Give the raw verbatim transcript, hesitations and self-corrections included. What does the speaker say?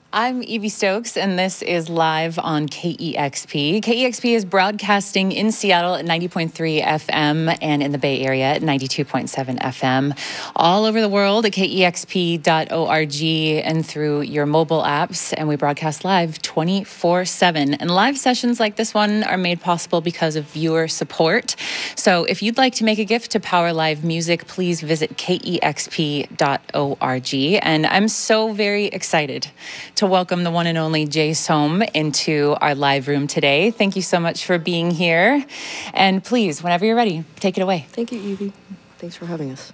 I'm Evie Stokes, and this is live on K E X P. K E X P is broadcasting in Seattle at ninety point three F M and in the Bay Area at ninety-two point seven F M. All over the world at K E X P dot org and through your mobile apps. And we broadcast live twenty-four seven. And live sessions like this one are made possible because of viewer support. So if you'd like to make a gift to Power Live Music, please visit K E X P dot org. And I'm so very excited to welcome the one and only Jay Sohm into our live room today. Thank you so much for being here. And please, whenever you're ready, take it away. Thank you, Evie. Thanks for having us.